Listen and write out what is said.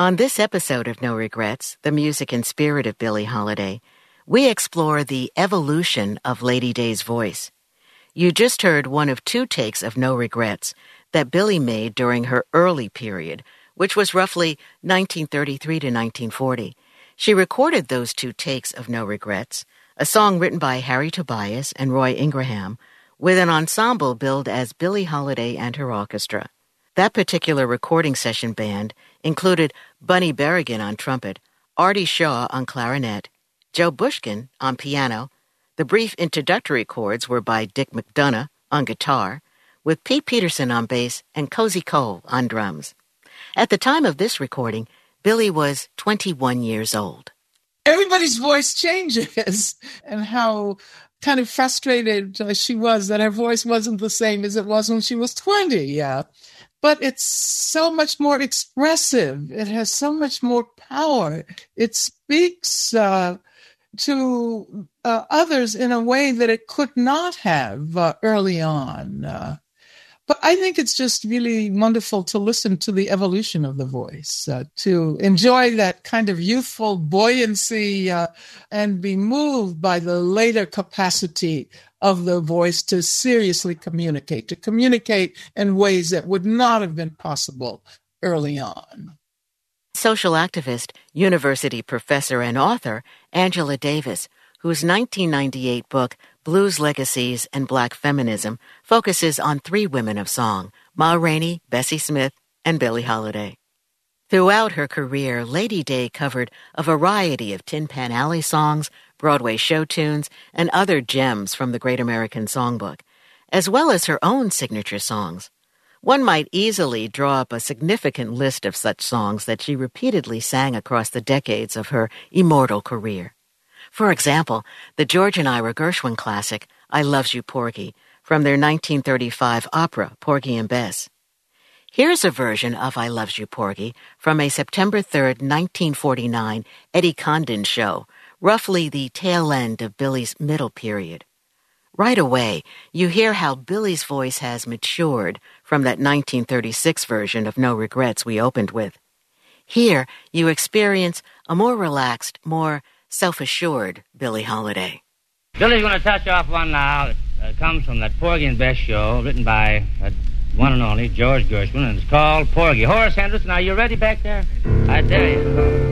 On this episode of No Regrets, the music and spirit of Billie Holiday, we explore the evolution of Lady Day's voice. You just heard one of two takes of No Regrets that Billie made during her early period, which was roughly 1933 to 1940. She recorded those two takes of No Regrets, a song written by Harry Tobias and Roy Ingraham, with an ensemble billed as Billie Holiday and her orchestra. That particular recording session band included Bunny Berrigan on trumpet, Artie Shaw on clarinet, Joe Bushkin on piano. The brief introductory chords were by Dick McDonough on guitar, with Pete Peterson on bass and Cozy Cole on drums. At the time of this recording, Billie was 21 years old. Everybody's voice changes, and how kind of frustrated she was that her voice wasn't the same as it was when she was 20, yeah. But it's so much more expressive. It has so much more power. It speaks to others in a way that it could not have early on. But I think it's just really wonderful to listen to the evolution of the voice, to enjoy that kind of youthful buoyancy and be moved by the later capacity of the voice to seriously communicate, to communicate in ways that would not have been possible early on. Social activist, university professor, and author Angela Davis, whose 1998 book, Blues Legacies and Black Feminism, focuses on three women of song, Ma Rainey, Bessie Smith, and Billie Holiday. Throughout her career, Lady Day covered a variety of Tin Pan Alley songs, Broadway show tunes, and other gems from the Great American Songbook, as well as her own signature songs. One might easily draw up a significant list of such songs that she repeatedly sang across the decades of her immortal career. For example, the George and Ira Gershwin classic, I Loves You, Porgy, from their 1935 opera, Porgy and Bess. Here's a version of I Loves You, Porgy from a September 3, 1949 Eddie Condon show, roughly the tail end of Billie's middle period. Right away, you hear how Billie's voice has matured from that 1936 version of No Regrets we opened with. Here, you experience a more relaxed, more self-assured Billie Holiday. Billie's going to touch off one now that comes from that Porgy and Bess show, written by that one and only George Gershwin, and it's called Porgy. Horace Henderson, are you ready back there? I dare you.